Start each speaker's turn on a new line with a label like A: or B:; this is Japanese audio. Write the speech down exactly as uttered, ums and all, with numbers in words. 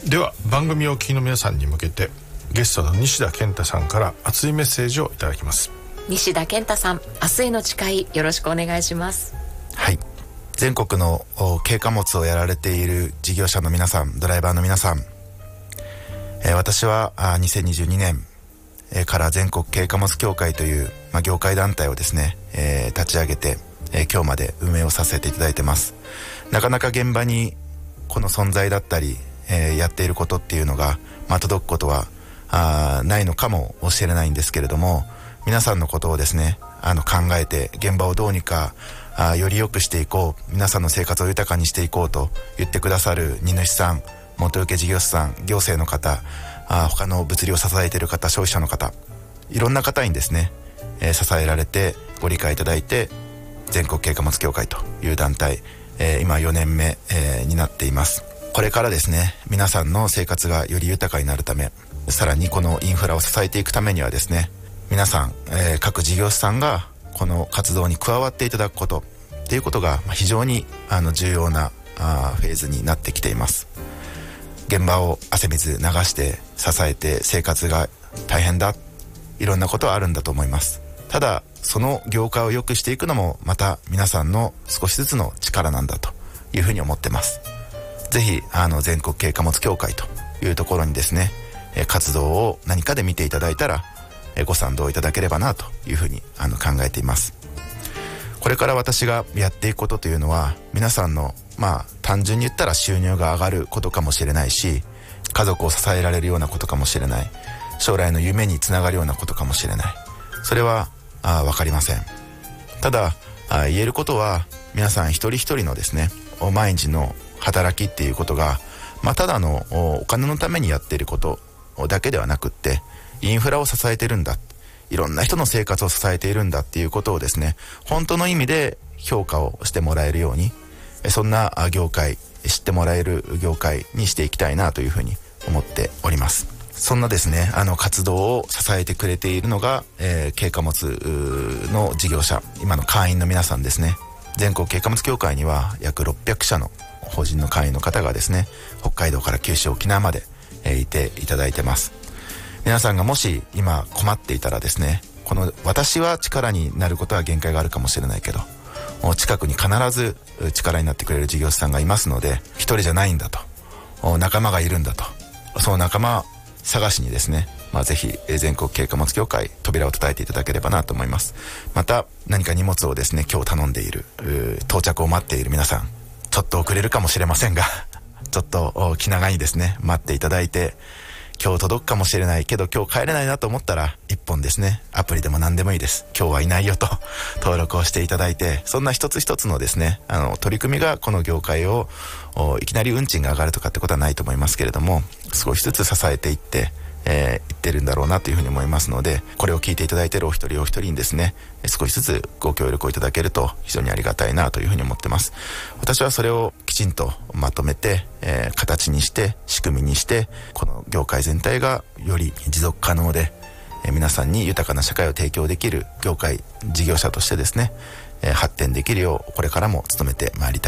A: では番組をお聞きの皆さんに向けてゲストの西田健太さんから熱いメッセージをいただきます。
B: 西田健太さん、明日への誓いよろしくお願いします。
C: はい、全国の軽貨物をやられている事業者の皆さん、ドライバーの皆さん、えー、私はにせんにじゅうにねんから全国軽貨物協会という、まあ、業界団体をですね、えー、立ち上げて、えー、今日まで運営をさせていただいてます。なかなか現場にこの存在だったり、えー、やっていることっていうのが、まあ、届くことはあないのかもしれないんですけれども、皆さんのことをですねあの考えて現場をどうにかあより良くしていこう、皆さんの生活を豊かにしていこうと言ってくださる荷主さん、元請け事業者さん、行政の方、あ他の物流を支えている方、消費者の方、いろんな方にですね、えー、支えられてご理解いただいて全国軽貨物協会という団体、えー、今よねんめ、えー、になっています。これからですね皆さんの生活がより豊かになるため、さらにこのインフラを支えていくためにはですね、皆さん、えー、各事業者さんがこの活動に加わっていただくことっていうことが非常にあの重要なあフェーズになってきています。現場を汗水流して支えて生活が大変だ、いろんなことはあるんだと思います。ただその業界を良くしていくのもまた皆さんの少しずつの力なんだというふうに思ってます。ぜひあの全国軽貨物協会というところにですね活動を何かで見ていただいたらご賛同いただければなというふうにあの考えています。これから私がやっていくことというのは、皆さんのまあ単純に言ったら収入が上がることかもしれないし、家族を支えられるようなことかもしれない、将来の夢につながるようなことかもしれない。それはあ分かりません。ただあ言えることは、皆さん一人一人のですね毎日の働きっていうことが、まあ、ただのお金のためにやっていることだけではなくって、インフラを支えてるんだ、いろんな人の生活を支えているんだっていうことをですね、本当の意味で評価をしてもらえるように、そんな業界、知ってもらえる業界にしていきたいなというふうに思っております。そんなですねあの活動を支えてくれているのが、えー、軽貨物の事業者、今の会員の皆さんですね。全国軽貨物協会には約ろっぴゃくしゃの法人の会員の方がですね、北海道から九州、沖縄まで、えー、いていただいてます。皆さんがもし今困っていたらですね、この私は力になることは限界があるかもしれないけど、近くに必ず力になってくれる事業者さんがいますので、一人じゃないんだと、仲間がいるんだと、その仲間探しにですね、まあ、ぜひ全国軽貨物協会扉を叩いていただければなと思います。また何か荷物をですね今日頼んでいる、到着を待っている皆さん、ちょっと遅れるかもしれませんがちょっと気長にですね待っていただいて、今日届くかもしれないけど今日帰れないなと思ったら、一本ですねアプリでも何でもいいです、今日はいないよと登録をしていただいて、そんな一つ一つのですねあの取り組みがこの業界をいきなり運賃が上がるとかってことはないと思いますけれども、少しずつ支えていってえー、いってるんだろうなというふうに思いますので、これを聞いていただいているお一人お一人にですね少しずつご協力をいただけると非常にありがたいなというふうに思ってます。私はそれをきちんとまとめて、えー、形にして仕組みにして、この業界全体がより持続可能で、えー、皆さんに豊かな社会を提供できる業界事業者としてですね、えー、発展できるようこれからも努めてまいりたい